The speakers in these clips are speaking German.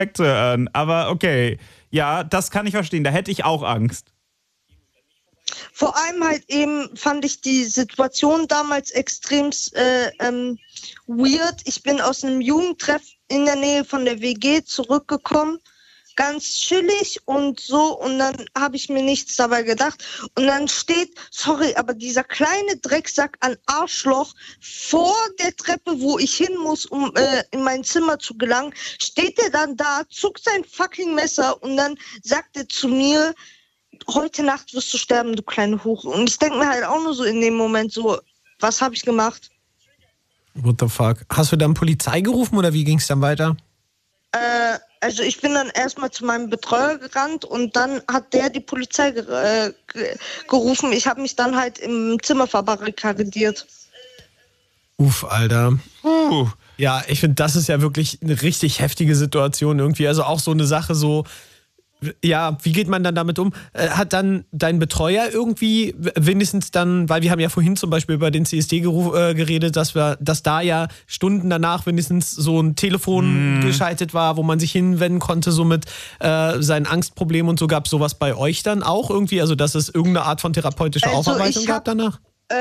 zu hören. Aber okay, ja, das kann ich verstehen. Da hätte ich auch Angst. Vor allem halt eben fand ich die Situation damals extrem weird. Ich bin aus einem Jugendtreff in der Nähe von der WG zurückgekommen. Ganz chillig und so, und dann habe ich mir nichts dabei gedacht. Und dann steht, sorry, aber dieser kleine Drecksack an Arschloch vor der Treppe, wo ich hin muss, um in mein Zimmer zu gelangen, steht er dann da, zuckt sein fucking Messer und dann sagt er zu mir, heute Nacht wirst du sterben, du kleine Hure. Und ich denke mir halt auch nur so in dem Moment so, was habe ich gemacht? What the fuck? Hast du dann Polizei gerufen oder wie ging es dann weiter? Also ich bin dann erstmal zu meinem Betreuer gerannt und dann hat der die Polizei gerufen. Ich habe mich dann halt im Zimmer verbarrikadiert. Uff, Alter. Ja, ich finde, das ist ja wirklich eine richtig heftige Situation irgendwie. Also auch so eine Sache so, ja, wie geht man dann damit um? Hat dann dein Betreuer irgendwie wenigstens dann, weil wir haben ja vorhin zum Beispiel über den CSD geredet, dass da ja Stunden danach wenigstens so ein Telefon geschaltet war, wo man sich hinwenden konnte, so mit seinen Angstproblemen und so. Gab es sowas bei euch dann auch irgendwie? Also, dass es irgendeine Art von therapeutischer Aufarbeitung gab danach?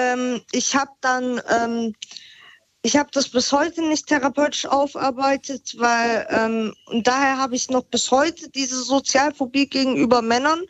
Ich habe das bis heute nicht therapeutisch aufarbeitet, weil und daher habe ich noch bis heute diese Sozialphobie gegenüber Männern.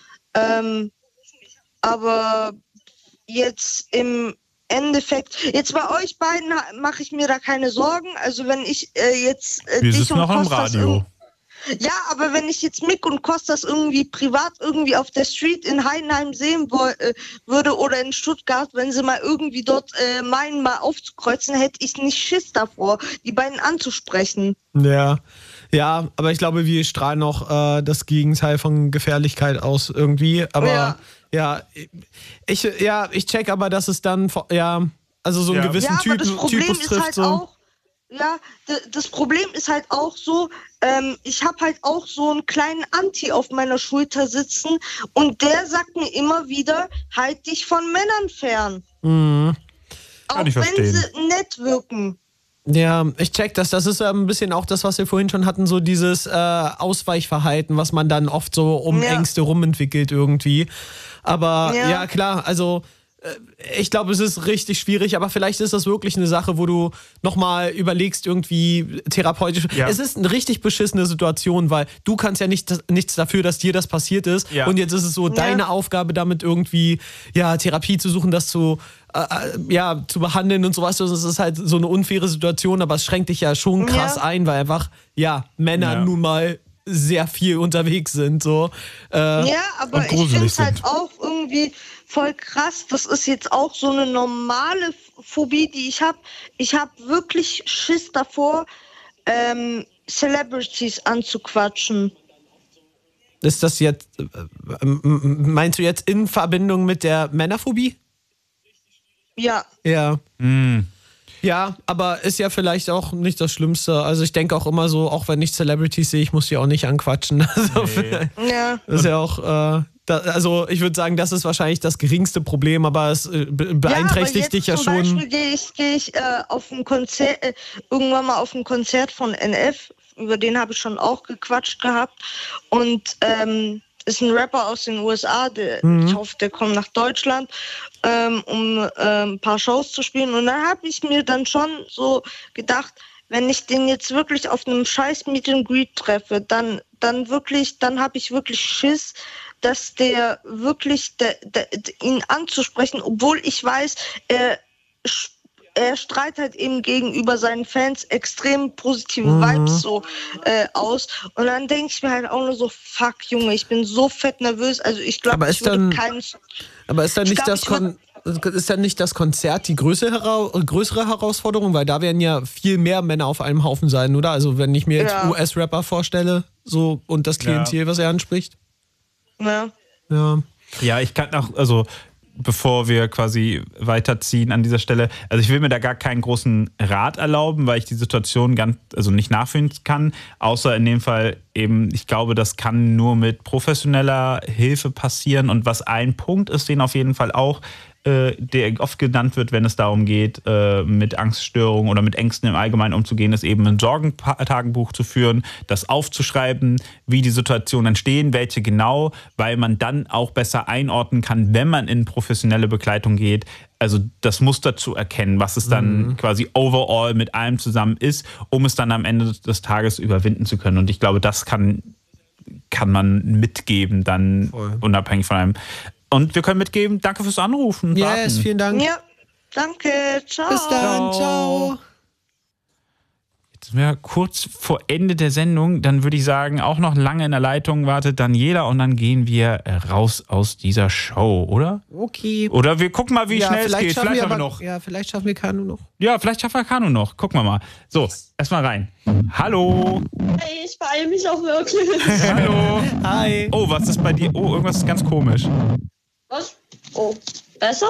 Aber jetzt im Endeffekt, jetzt bei euch beiden mache ich mir da keine Sorgen. Also wenn ich jetzt wir dich sitzen und noch im Kostas Radio. ja, aber wenn ich jetzt Mick und Kostas irgendwie privat irgendwie auf der Street in Heidenheim sehen würde oder in Stuttgart, wenn sie mal irgendwie dort meinen, mal aufzukreuzen, hätte ich nicht Schiss davor, die beiden anzusprechen. Ja, aber ich glaube, wir strahlen noch das Gegenteil von Gefährlichkeit aus irgendwie. Aber ich check aber, dass es dann, also so einen gewissen Typus trifft. Halt so. auch, das Problem ist halt auch so, ich habe halt auch so einen kleinen Anti auf meiner Schulter sitzen und der sagt mir immer wieder, halt dich von Männern fern. Mhm. Auch wenn sie nett wirken. Ja, ich check das. Das ist ein bisschen auch das, was wir vorhin schon hatten, so dieses Ausweichverhalten, was man dann oft so um Ängste rumentwickelt irgendwie. Aber ja klar, also ich glaube, es ist richtig schwierig, aber vielleicht ist das wirklich eine Sache, wo du nochmal überlegst, irgendwie therapeutisch. Ja. Es ist eine richtig beschissene Situation, weil du kannst ja nichts dafür, dass dir das passiert ist. Ja. Und jetzt ist es so deine Aufgabe, damit irgendwie Therapie zu suchen, das zu behandeln und sowas. Das ist halt so eine unfaire Situation, aber es schränkt dich ja schon krass ein, weil einfach, Männer nun mal sehr viel unterwegs sind. So, aber ich finde es halt auch irgendwie voll krass. Das ist jetzt auch so eine normale Phobie, die ich habe. Ich habe wirklich Schiss davor, Celebrities anzuquatschen. Ist das jetzt, meinst du jetzt in Verbindung mit der Männerphobie? Ja. Ja. Ja, aber ist ja vielleicht auch nicht das Schlimmste. Also ich denke auch immer so, auch wenn ich Celebrities sehe, ich muss die auch nicht anquatschen. Also das ist ja auch, also ich würde sagen, das ist wahrscheinlich das geringste Problem, aber es beeinträchtigt dich ja schon. Zum Beispiel gehe ich auf ein Konzert, irgendwann mal auf ein Konzert von NF, über den habe ich schon auch gequatscht gehabt und ist ein Rapper aus den USA, ich hoffe, der kommt nach Deutschland, um ein paar Shows zu spielen. Und dann habe ich mir dann schon so gedacht, wenn ich den jetzt wirklich auf einem scheiß Meet and Greet treffe, dann habe ich wirklich Schiss, dass der wirklich, ihn anzusprechen, obwohl ich weiß, er strahlt halt eben gegenüber seinen Fans extrem positive Vibes so aus. Und dann denke ich mir halt auch nur so, fuck, Junge, ich bin so fett nervös. Also ich glaube, ich würde keinen... Aber ist dann nicht das Konzert die größere Herausforderung? Weil da werden ja viel mehr Männer auf einem Haufen sein, oder? Also wenn ich mir jetzt US-Rapper vorstelle so und das Klientel, was er anspricht. Ja, ich kann auch, also bevor wir quasi weiterziehen an dieser Stelle, also ich will mir da gar keinen großen Rat erlauben, weil ich die Situation nicht nachfühlen kann, außer in dem Fall eben, ich glaube, das kann nur mit professioneller Hilfe passieren und was ein Punkt ist, den auf jeden Fall auch der oft genannt wird, wenn es darum geht, mit Angststörungen oder mit Ängsten im Allgemeinen umzugehen, ist eben ein Sorgentagebuch zu führen, das aufzuschreiben, wie die Situationen entstehen, welche genau, weil man dann auch besser einordnen kann, wenn man in professionelle Begleitung geht, also das Muster zu erkennen, was es dann quasi overall mit allem zusammen ist, um es dann am Ende des Tages überwinden zu können. Und ich glaube, das kann man mitgeben, dann unabhängig von einem. Und wir können mitgeben, danke fürs Anrufen. Yes, vielen Dank. Ja, danke. Ciao. Bis dann. Ciao. Jetzt sind wir kurz vor Ende der Sendung. Dann würde ich sagen, auch noch lange in der Leitung wartet Daniela und dann gehen wir raus aus dieser Show, oder? Okay. Oder wir gucken mal, wie schnell es geht. Vielleicht schaffen wir noch. Ja, vielleicht schaffen wir Kanu noch. Ja, vielleicht schaffen wir Kanu noch. Gucken wir mal. So, erstmal rein. Hallo. Hey, ich beeile mich auch wirklich. Hallo. Hi. Oh, was ist bei dir? Oh, irgendwas ist ganz komisch. Was? Oh, besser?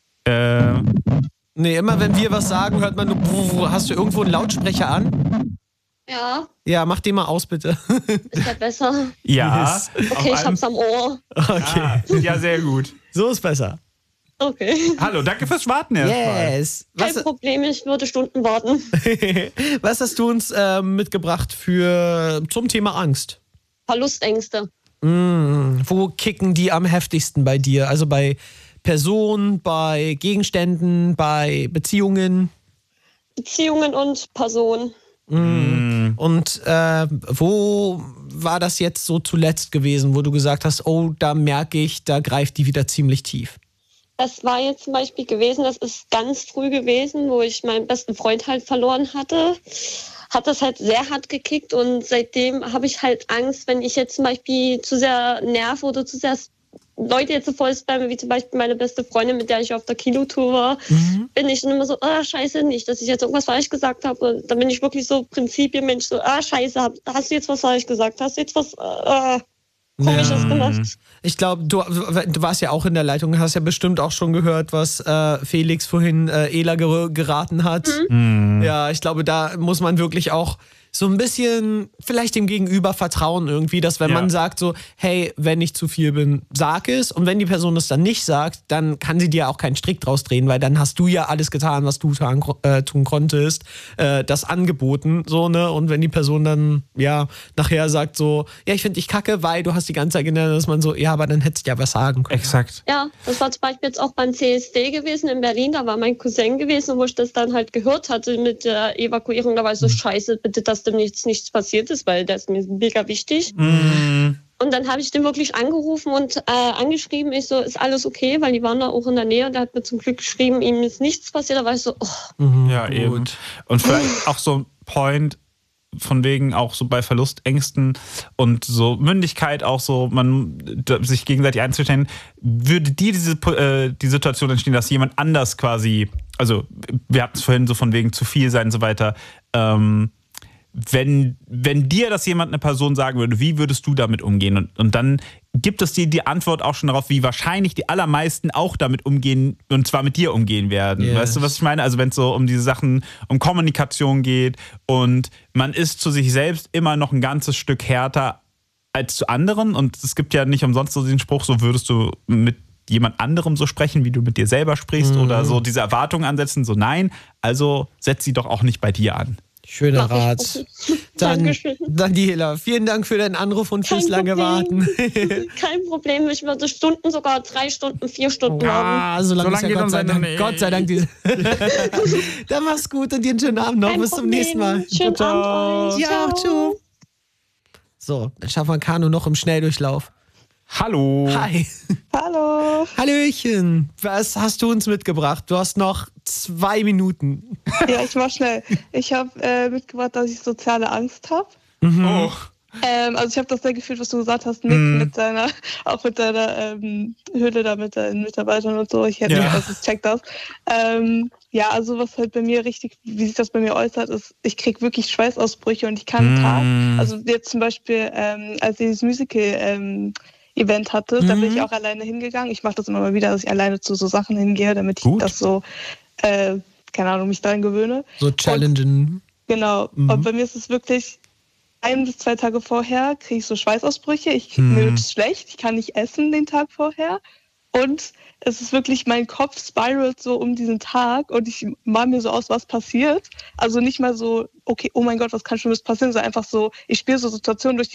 Nee, immer wenn wir was sagen, hört man nur, hast du irgendwo einen Lautsprecher an? Ja. Ja, mach den mal aus, bitte. Ist ja besser? Ja. Yes. Okay, ich hab's am Ohr. Okay. Ja, sehr gut. So ist besser. Okay. Hallo, danke fürs Warten erstmal. Yes. Kein Problem, ich würde Stunden warten. Was hast du uns mitgebracht zum Thema Angst? Verlustängste. Wo kicken die am heftigsten bei dir? Also bei Personen, bei Gegenständen, bei Beziehungen? Beziehungen und Personen. Und wo war das jetzt so zuletzt gewesen, wo du gesagt hast, oh, da merke ich, da greift die wieder ziemlich tief? Das war jetzt zum Beispiel gewesen, das ist ganz früh gewesen, wo ich meinen besten Freund halt verloren hatte. Hat das halt sehr hart gekickt und seitdem habe ich halt Angst, wenn ich jetzt zum Beispiel zu sehr nerve oder zu sehr Leute jetzt so voll spammen, wie zum Beispiel meine beste Freundin, mit der ich auf der Kinotour war, bin ich dann immer so, scheiße, nicht, dass ich jetzt irgendwas falsch gesagt habe. Und dann bin ich wirklich so Prinzipienmensch, so, scheiße, hast du jetzt was falsch gesagt? Hast du jetzt was Komisches gemacht? Ich glaube, du warst ja auch in der Leitung, hast ja bestimmt auch schon gehört, was Felix vorhin Ela geraten hat. Ja, ich glaube, da muss man wirklich auch so ein bisschen vielleicht dem Gegenüber vertrauen irgendwie, dass wenn man sagt so, hey, wenn ich zu viel bin, sag es. Und wenn die Person es dann nicht sagt, dann kann sie dir auch keinen Strick draus drehen, weil dann hast du ja alles getan, was du tun konntest, das angeboten, so, ne? Und wenn die Person dann, ja, nachher sagt so, ja, ich finde dich kacke, weil du hast die ganze Zeit genannt, dass man so, ja, aber dann hättest du ja was sagen können. Exakt. Ja, das war zum Beispiel jetzt auch beim CSD gewesen in Berlin, da war mein Cousin gewesen, wo ich das dann halt gehört hatte mit der Evakuierung, da war ich so, scheiße, bitte, dass dem nichts passiert ist, weil das ist mir mega wichtig. Und dann habe ich den wirklich angerufen und angeschrieben, ich so, ist alles okay, weil die waren da auch in der Nähe und der hat mir zum Glück geschrieben, ihm ist nichts passiert, da war ich so, Ja, eben. Und vielleicht auch so ein Point von wegen auch so bei Verlustängsten und so Mündigkeit auch so, man sich gegenseitig einzustellen, würde dir die Situation entstehen, dass jemand anders quasi, also wir hatten es vorhin so von wegen zu viel sein und so weiter, wenn dir das eine Person sagen würde, wie würdest du damit umgehen? Und dann gibt es dir die Antwort auch schon darauf, wie wahrscheinlich die allermeisten auch damit umgehen, und zwar mit dir umgehen werden. Yes. Weißt du, was ich meine? Also wenn es so um diese Sachen, um Kommunikation geht und man ist zu sich selbst immer noch ein ganzes Stück härter als zu anderen. Und es gibt ja nicht umsonst so den Spruch, so würdest du mit jemand anderem so sprechen, wie du mit dir selber sprichst oder so diese Erwartungen ansetzen, so nein, also setz sie doch auch nicht bei dir an. Schöner Rat. Dann, Daniela, vielen Dank für deinen Anruf und fürs lange Warten. Kein Problem, ich würde Stunden, sogar 3 Stunden, 4 Stunden haben. So lange ist ja Gott sei Dank. Dann mach's gut und dir einen schönen Abend noch. Bis zum nächsten Mal. Schönen Abend euch. Ja, tschüss. So, dann schaffen wir Kanu noch im Schnelldurchlauf. Hallo. Hi. Hallo. Hallöchen. Was hast du uns mitgebracht? Du hast noch 2 Minuten. Ja, ich mach schnell. Ich habe mitgebracht, dass ich soziale Angst habe. Oh. Also ich habe das sehr gefühlt, was du gesagt hast, Nick, mit deiner Hülle da mit deinen Mitarbeitern und so. Ich check das. Ja, also was halt bei mir wie sich das bei mir äußert, ist, ich krieg wirklich Schweißausbrüche und ich kann einen Tag, also jetzt zum Beispiel, als ich das Musical Event hatte, da bin ich auch alleine hingegangen. Ich mache das immer mal wieder, dass ich alleine zu so Sachen hingehe, damit ich das so, keine Ahnung, mich daran gewöhne. So challengen. Genau. Und bei mir ist es wirklich 1 bis 2 Tage vorher kriege ich so Schweißausbrüche. Mir wird es schlecht. Ich kann nicht essen den Tag vorher. Und es ist wirklich, mein Kopf spiralt so um diesen Tag und ich mal mir so aus, was passiert. Also nicht mal so, okay, oh mein Gott, was kann Schlimmes passieren, sondern einfach so, ich spiele so Situationen durch